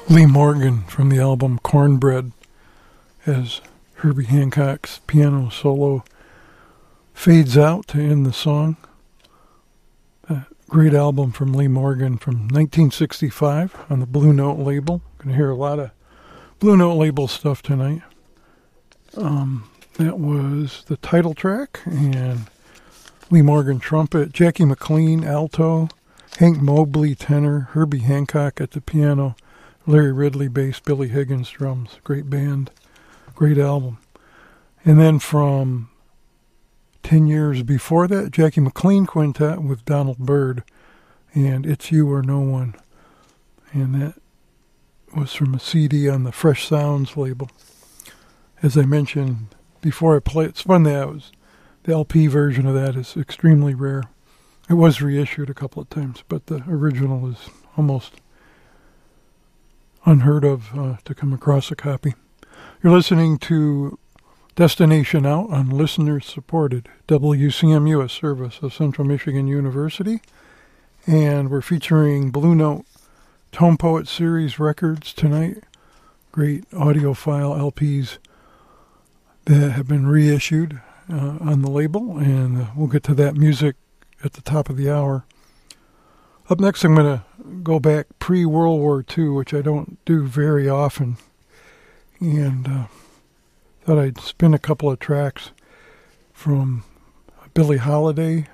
Lee Morgan from the album Cornbread as Herbie Hancock's piano solo fades out to end the song. A great album from Lee Morgan from 1965 on the Blue Note label. Going to hear a lot of Blue Note label stuff tonight. That was the title track, and Lee Morgan trumpet, Jackie McLean alto, Hank Mobley tenor, Herbie Hancock at the piano, Larry Ridley bass, Billy Higgins drums. Great band, great album. And then from 10 years before that, Jackie McLean Quintet with Donald Byrd and It's You or No One. And that was from a CD on the Fresh Sounds label. As I mentioned before I play, it's fun that the LP version of that is extremely rare. It was reissued a couple of times, but the original is almost unheard of to come across a copy. You're listening to Destination Out on listener-supported WCMU, a service of Central Michigan University, and we're featuring Blue Note Tone Poet Series records tonight. Great audiophile LPs that have been reissued on the label, and we'll get to that music at the top of the hour. Up next, I'm going to go back pre-World War II, which I don't do very often, and thought I'd spin a couple of tracks from Billie Holiday,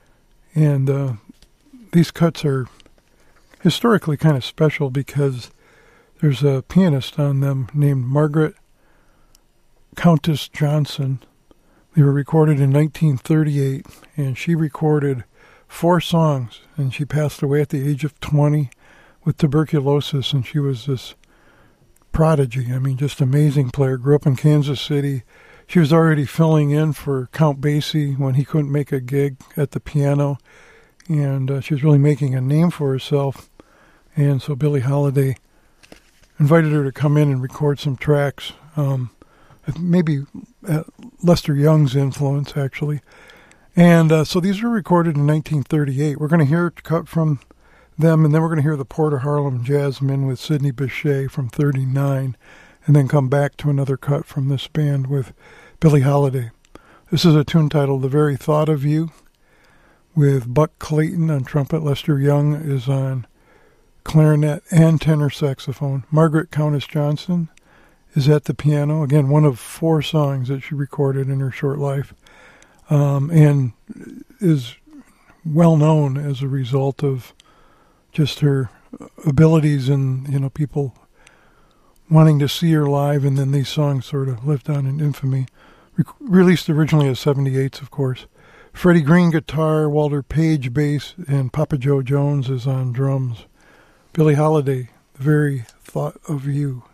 and these cuts are historically kind of special because there's a pianist on them named Margaret Countess Johnson. They were recorded in 1938, and she recorded 4 songs, and she passed away at the age of 20 with tuberculosis, and she was this prodigy. I mean, just amazing player. Grew up in Kansas City. She was already filling in for Count Basie when he couldn't make a gig at the piano, and she was really making a name for herself. And so Billie Holiday invited her to come in and record some tracks, maybe Lester Young's influence, actually. And so these were recorded in 1938. We're going to hear a cut from them, and then we're going to hear the Port of Harlem Jazzmen with Sidney Bechet from 39, and then come back to another cut from this band with Billie Holiday. This is a tune titled The Very Thought of You, with Buck Clayton on trumpet. Lester Young is on clarinet and tenor saxophone. Margaret Countess Johnson is at the piano. Again, one of 4 songs that she recorded in her short life, and is well known as a result of just her abilities and, people wanting to see her live, and then these songs sort of lived on in infamy. Released originally as 78s, of course. Freddie Green guitar, Walter Page bass, and Papa Joe Jones is on drums. Billie Holiday, The Very Thought of You.